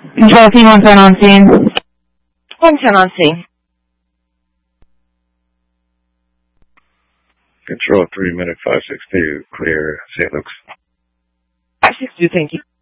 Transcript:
Control team 110 on scene. 110 on scene. Control 3 minute 562, clear St. Luke's. 562, thank you.